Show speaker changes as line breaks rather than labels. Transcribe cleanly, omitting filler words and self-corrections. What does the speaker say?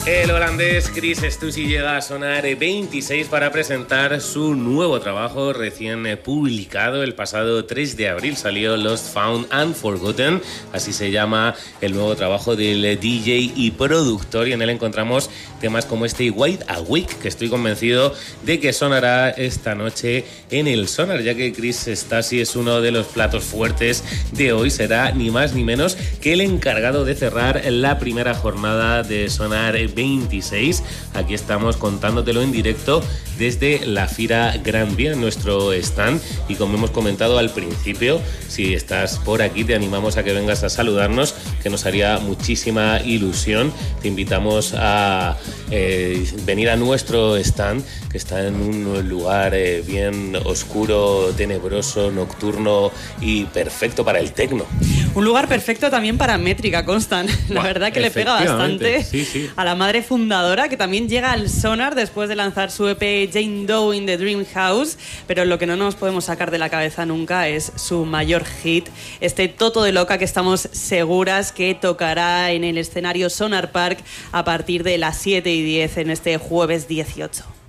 El holandés Chris Stussy llega a Sonar 26 para presentar su nuevo trabajo recién publicado. El pasado 3 de abril salió Lost, Found and Forgotten, así se llama el nuevo trabajo del DJ y productor, y en él encontramos temas como este Wide Awake, que estoy convencido de que sonará esta noche en el Sonar, ya que Chris Stussy es uno de los platos fuertes de hoy. Será ni más ni menos que el encargado de cerrar la primera jornada de Sonar 26. Aquí estamos contándotelo en directo desde la Fira Gran Vía, en nuestro stand, y como hemos comentado al principio, si estás por aquí te animamos a que vengas a saludarnos, que nos haría muchísima ilusión. Te invitamos a venir a nuestro stand, que está en un lugar bien oscuro, tenebroso, nocturno y perfecto para el techno.
Un lugar perfecto también para Métrica, Constant. La verdad que le pega bastante a la madre fundadora, que también llega al Sonar después de lanzar su EP Jane Doe in the Dream House, pero lo que no nos podemos sacar de la cabeza nunca es su mayor hit, este Toto de Loca, que estamos seguras que tocará en el escenario Sonar Park a partir de las 7:10 en este jueves 18.